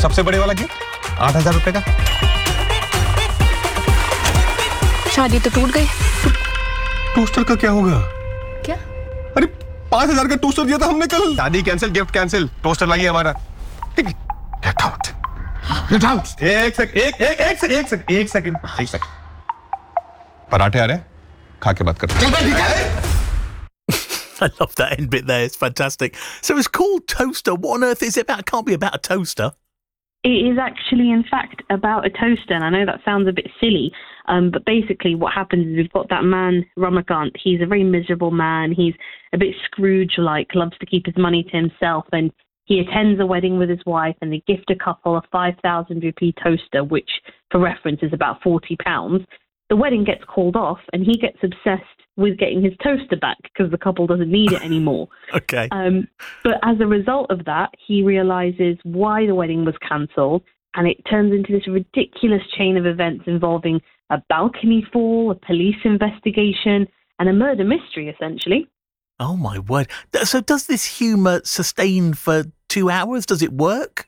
सबसे बड़े वाला गिफ्ट 8,000 रुपए का। शादी तो टूट गई। टोस्टर का क्या होगा? क्या? अरे 5,000 का टोस्टर दिया था हमने कल। शादी कैंसिल, गिफ्ट कैंसिल, टोस्टर लाइए हमारा। Get out. Get out. एक सेकंड। पराठे आ रहे हैं, खा के बात करते हैं। I love that end bit there. It's fantastic. So it's called Toaster. What on earth is it about? It can't be about a toaster. It is actually, in fact, about a toaster. And I know that sounds a bit silly, but basically what happens is we've got that man, Ramakant. He's a very miserable man. He's a bit Scrooge-like, loves to keep his money to himself. And he attends a wedding with his wife, and they gift a couple a 5,000 rupee toaster, which, for reference, is about £40. The wedding gets called off, and he gets obsessed with getting his toaster back because the couple doesn't need it anymore. Okay. But as a result of that, he realizes why the wedding was cancelled, and it turns into this ridiculous chain of events involving a balcony fall, a police investigation, and a murder mystery, essentially. Oh, my word. So does this humour sustain for 2 hours? Does it work?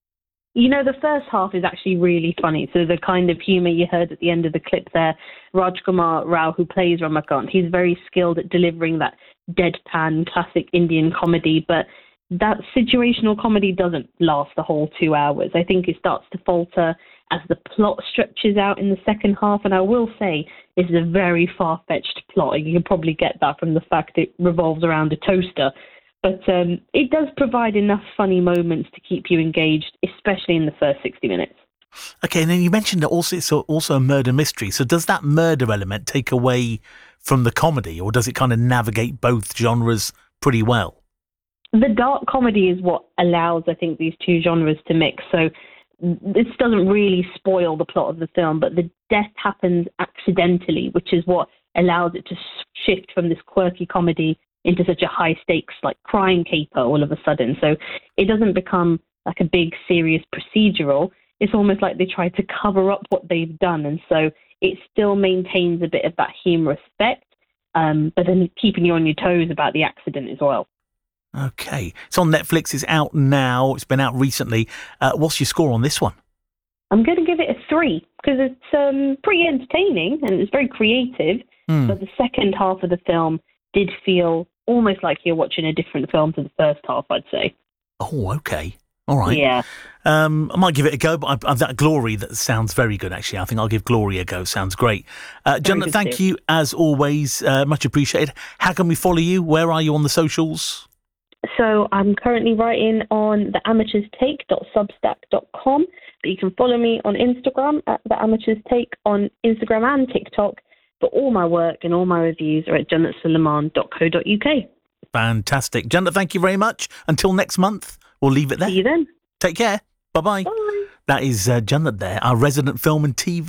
You know, the first half is actually really funny. So the kind of humour you heard at the end of the clip there, Rajkumar Rao, who plays Ramakant, he's very skilled at delivering that deadpan classic Indian comedy. But that situational comedy doesn't last the whole 2 hours. I think it starts to falter as the plot stretches out in the second half. And I will say this is a very far-fetched plot. You can probably get that from the fact it revolves around a toaster. But it does provide enough funny moments to keep you engaged, especially in the first 60 minutes. Okay, and then you mentioned that it's also a murder mystery. So does that murder element take away from the comedy, or does it kind of navigate both genres pretty well? The dark comedy is what allows, I think, these two genres to mix. So this doesn't really spoil the plot of the film, but the death happens accidentally, which is what allows it to shift from this quirky comedy into such a high stakes like crime caper all of a sudden. So it doesn't become like a big serious procedural. It's almost like they try to cover up what they've done. And so it still maintains a bit of that humorous effect, but then keeping you on your toes about the accident as well. Okay. It's on Netflix. It's out now. It's been out recently. What's your score on this one? I'm going to give it a 3 because it's pretty entertaining and it's very creative. But the second half of the film did feel almost like you're watching a different film to the first half, I'd say. Oh, okay. All right. Yeah. I might give it a go, but that Glory, that sounds very good, actually. I think I'll give Glory a go. Sounds great. Jannat, thank you, as always. Much appreciated. How can we follow you? Where are you on the socials? So I'm currently writing on theamateurstake.substack.com, but you can follow me on Instagram at theamateurstake on Instagram and TikTok. But all my work and all my reviews are at jannatsuleman.co.uk. Fantastic. Jannat, thank you very much. Until next month, we'll leave it there. See you then. Take care. Bye-bye. Bye. That is Jannat there, our resident film and TV